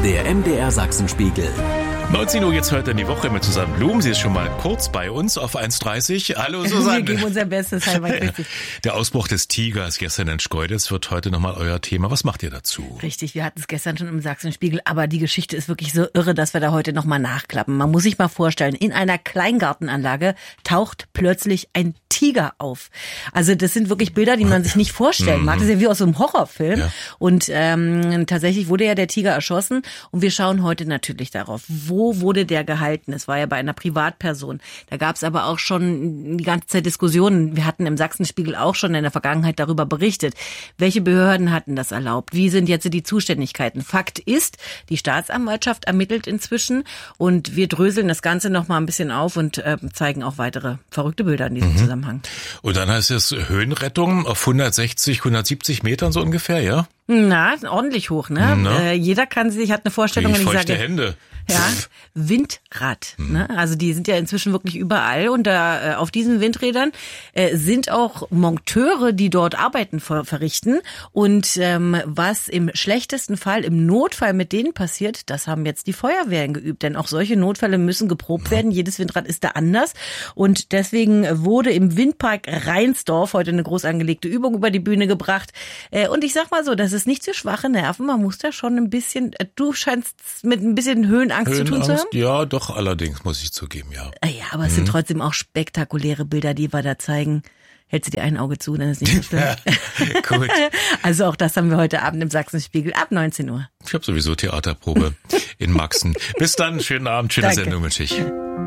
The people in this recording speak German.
Der MDR Sachsenspiegel. 19 Uhr geht's heute in die Woche mit Susanne Blum. Sie ist schon mal kurz bei uns auf 1.30. Hallo Susanne. Wir geben unser Bestes. Der Ausbruch des Tigers gestern in Schkeuditz wird heute nochmal euer Thema. Was macht ihr dazu? Richtig, wir hatten es gestern schon im Sachsenspiegel, aber die Geschichte ist wirklich so irre, dass wir da heute nochmal nachklappen. Man muss sich mal vorstellen, in einer Kleingartenanlage taucht plötzlich ein Tiger auf. Also das sind wirklich Bilder, die man sich nicht vorstellen mag. Das ist ja wie aus so einem Horrorfilm. Ja. Und tatsächlich wurde ja der Tiger erschossen und wir schauen heute natürlich darauf, wo wurde der gehalten? Es war ja bei einer Privatperson. Da gab es aber auch schon die ganze Zeit Diskussionen. Wir hatten im Sachsenspiegel auch schon in der Vergangenheit darüber berichtet. Welche Behörden hatten das erlaubt? Wie sind jetzt die Zuständigkeiten? Fakt ist, die Staatsanwaltschaft ermittelt inzwischen und wir dröseln das Ganze noch mal ein bisschen auf und zeigen auch weitere verrückte Bilder in diesem Zusammenhang. Und dann heißt es Höhenrettung auf 160, 170 Metern so ungefähr, ja? Na, ordentlich hoch, ne? Jeder hat eine Vorstellung, wenn ich sage. Hände. Ja, Windrad. Ne? Also die sind ja inzwischen wirklich überall und da auf diesen Windrädern sind auch Monteure, die dort Arbeiten verrichten. Und was im schlechtesten Fall, im Notfall mit denen passiert, das haben jetzt die Feuerwehren geübt. Denn auch solche Notfälle müssen geprobt werden. Jedes Windrad ist da anders. Und deswegen wurde im Windpark Rheinsdorf heute eine groß angelegte Übung über die Bühne gebracht. Und ich sag mal so, das ist nicht für schwache Nerven. Man muss da schon ein bisschen, du scheinst mit ein bisschen Höhenangst zu tun zu haben? Ja, doch, allerdings, muss ich zugeben, ja. Ja, aber es sind trotzdem auch spektakuläre Bilder, die wir da zeigen. Hältst du dir ein Auge zu, dann ist nicht so schlimm. Gut. Also auch das haben wir heute Abend im Sachsenspiegel ab 19 Uhr. Ich habe sowieso Theaterprobe in Maxen. Bis dann, schönen Abend, schöne Danke. Sendung wünsche ich.